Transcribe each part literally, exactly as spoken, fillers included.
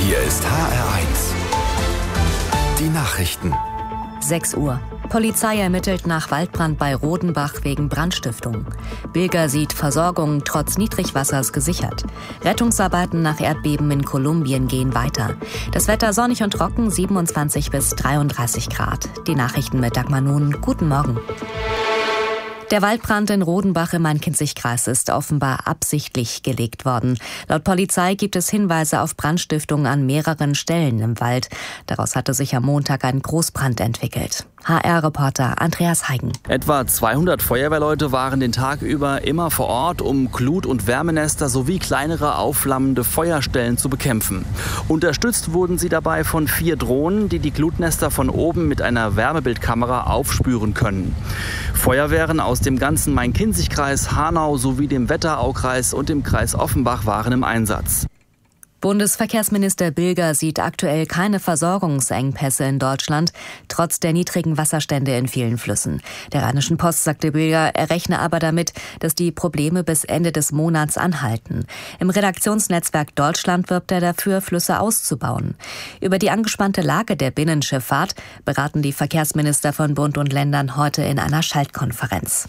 Hier ist H R eins. Die Nachrichten. sechs Uhr. Polizei ermittelt nach Waldbrand bei Rodenbach wegen Brandstiftung. Bilger sieht Versorgung trotz Niedrigwassers gesichert. Rettungsarbeiten nach Erdbeben in Kolumbien gehen weiter. Das Wetter sonnig und trocken, siebenundzwanzig bis dreiunddreißig Grad. Die Nachrichten mit Dagmar Nun. Guten Morgen. Der Waldbrand in Rodenbach im Main-Kinzig-Kreis ist offenbar absichtlich gelegt worden. Laut Polizei gibt es Hinweise auf Brandstiftung an mehreren Stellen im Wald. Daraus hatte sich am Montag ein Großbrand entwickelt. H R-Reporter Andreas Heigen. Etwa zweihundert Feuerwehrleute waren den Tag über immer vor Ort, um Glut- und Wärmenester sowie kleinere aufflammende Feuerstellen zu bekämpfen. Unterstützt wurden sie dabei von vier Drohnen, die die Glutnester von oben mit einer Wärmebildkamera aufspüren können. Feuerwehren aus dem ganzen Main-Kinzig-Kreis, Hanau sowie dem Wetteraukreis und dem Kreis Offenbach waren im Einsatz. Bundesverkehrsminister Bilger sieht aktuell keine Versorgungsengpässe in Deutschland, trotz der niedrigen Wasserstände in vielen Flüssen. Der Rheinischen Post sagte Bilger, er rechne aber damit, dass die Probleme bis Ende des Monats anhalten. Im Redaktionsnetzwerk Deutschland wirbt er dafür, Flüsse auszubauen. Über die angespannte Lage der Binnenschifffahrt beraten die Verkehrsminister von Bund und Ländern heute in einer Schaltkonferenz.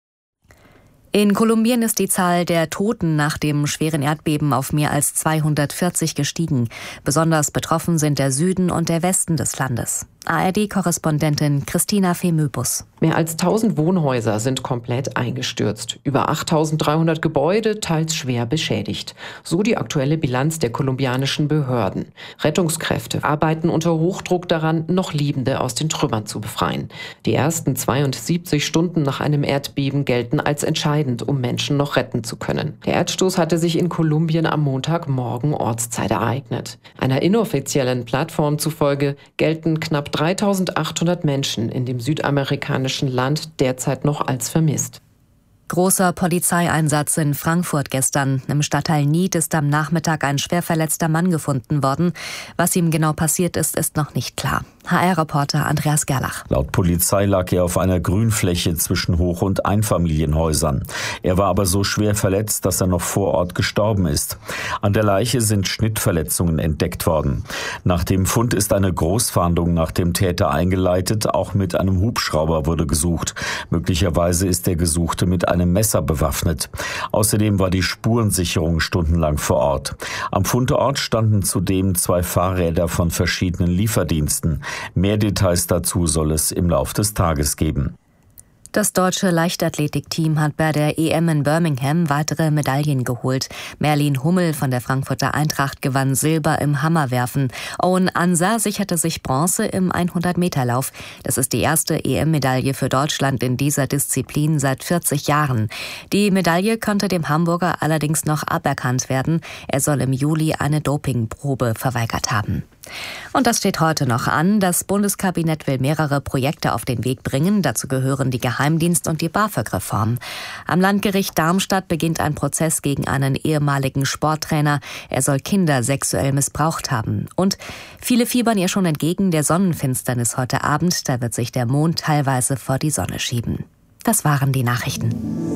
In Kolumbien ist die Zahl der Toten nach dem schweren Erdbeben auf mehr als zweihundertvierzig gestiegen. Besonders betroffen sind der Süden und der Westen des Landes. A R D-Korrespondentin Christina Femöbus. Mehr als tausend Wohnhäuser sind komplett eingestürzt. Über achttausenddreihundert Gebäude, teils schwer beschädigt. So die aktuelle Bilanz der kolumbianischen Behörden. Rettungskräfte arbeiten unter Hochdruck daran, noch Lebende aus den Trümmern zu befreien. Die ersten zweiundsiebzig Stunden nach einem Erdbeben gelten als entscheidend, um Menschen noch retten zu können. Der Erdstoß hatte sich in Kolumbien am Montagmorgen Ortszeit ereignet. Einer inoffiziellen Plattform zufolge gelten knapp dreitausendachthundert Menschen in dem südamerikanischen Land derzeit noch als vermisst. Großer Polizeieinsatz in Frankfurt gestern. Im Stadtteil Nied ist am Nachmittag ein schwer verletzter Mann gefunden worden. Was ihm genau passiert ist, ist noch nicht klar. H R-Reporter Andreas Gerlach. Laut Polizei lag er auf einer Grünfläche zwischen Hoch- und Einfamilienhäusern. Er war aber so schwer verletzt, dass er noch vor Ort gestorben ist. An der Leiche sind Schnittverletzungen entdeckt worden. Nach dem Fund ist eine Großfahndung nach dem Täter eingeleitet. Auch mit einem Hubschrauber wurde gesucht. Möglicherweise ist der Gesuchte mit einem Messer bewaffnet. Außerdem war die Spurensicherung stundenlang vor Ort. Am Fundort standen zudem zwei Fahrräder von verschiedenen Lieferdiensten. Mehr Details dazu soll es im Lauf des Tages geben. Das deutsche Leichtathletikteam hat bei der E M in Birmingham weitere Medaillen geholt. Merlin Hummel von der Frankfurter Eintracht gewann Silber im Hammerwerfen. Owen Ansa sicherte sich Bronze im hundert-Meter-Lauf. Das ist die erste E M-Medaille für Deutschland in dieser Disziplin seit vierzig Jahren. Die Medaille konnte dem Hamburger allerdings noch aberkannt werden. Er soll im Juli eine Dopingprobe verweigert haben. Und das steht heute noch an. Das Bundeskabinett will mehrere Projekte auf den Weg bringen. Dazu gehören die Geheimdienst- und die BAföG-Reform. Am Landgericht Darmstadt beginnt ein Prozess gegen einen ehemaligen Sporttrainer. Er soll Kinder sexuell missbraucht haben. Und viele fiebern ihr schon entgegen der Sonnenfinsternis heute Abend. Da wird sich der Mond teilweise vor die Sonne schieben. Das waren die Nachrichten.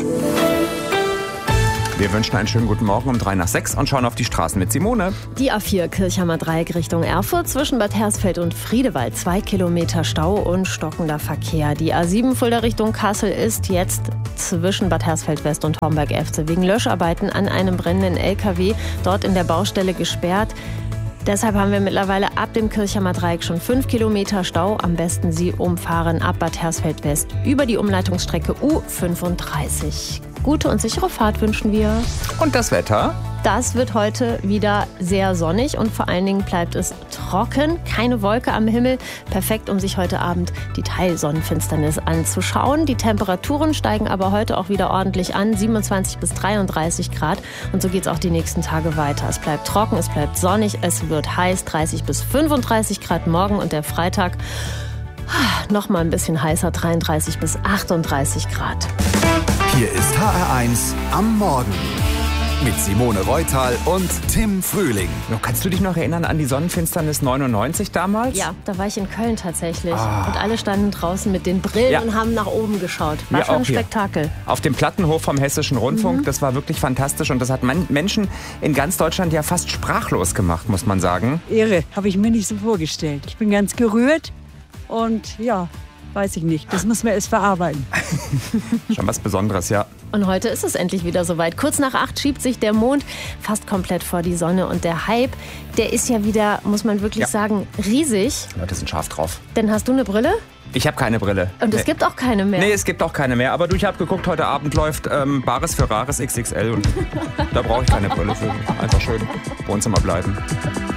Wir wünschen einen schönen guten Morgen um drei nach sechs und schauen auf die Straßen mit Simone. Die A vier Kirchheimer Dreieck Richtung Erfurt zwischen Bad Hersfeld und Friedewald. Zwei Kilometer Stau und stockender Verkehr. Die A sieben Fulda Richtung Kassel ist jetzt zwischen Bad Hersfeld West und Homberg-Efze wegen Löscharbeiten an einem brennenden L K W dort in der Baustelle gesperrt. Deshalb haben wir mittlerweile ab dem Kirchheimer Dreieck schon fünf Kilometer Stau. Am besten Sie umfahren ab Bad Hersfeld West über die Umleitungsstrecke U fünfunddreißig. Gute und sichere Fahrt wünschen wir. Und das Wetter? Das wird heute wieder sehr sonnig und vor allen Dingen bleibt es trocken. Keine Wolke am Himmel. Perfekt, um sich heute Abend die Teilsonnenfinsternis anzuschauen. Die Temperaturen steigen aber heute auch wieder ordentlich an. siebenundzwanzig bis dreiunddreißig Grad. Und so geht es auch die nächsten Tage weiter. Es bleibt trocken, es bleibt sonnig, es wird heiß. dreißig bis fünfunddreißig Grad morgen und der Freitag noch mal ein bisschen heißer. dreiunddreißig bis achtunddreißig Grad. Hier ist H R eins am Morgen. Mit Simone Reutal und Tim Frühling. Kannst du dich noch erinnern an die Sonnenfinsternis neunundneunzig damals? Ja, da war ich in Köln tatsächlich. Ah. Und alle standen draußen mit den Brillen Ja. und haben nach oben geschaut. War Wir schon auch ein hier. Spektakel. Auf dem Plattenhof vom Hessischen Rundfunk. Mhm. Das war wirklich fantastisch und das hat man Menschen in ganz Deutschland ja fast sprachlos gemacht, muss man sagen. Irre, habe ich mir nicht so vorgestellt. Ich bin ganz gerührt und ja, weiß ich nicht. Das muss man erst verarbeiten. Schon was Besonderes, ja. Und heute ist es endlich wieder soweit. Kurz nach acht schiebt sich der Mond fast komplett vor die Sonne. Und der Hype, der ist ja wieder, muss man wirklich Ja. sagen, riesig. Die Leute sind scharf drauf. Denn hast du eine Brille? Ich habe keine Brille. Und es nee. gibt auch keine mehr. Nee, es gibt auch keine mehr. Aber du, ich habe geguckt, heute Abend läuft ähm, Bares für Rares X X L. Und da brauche ich keine Brille für. Einfach schön Wohnzimmer bleiben.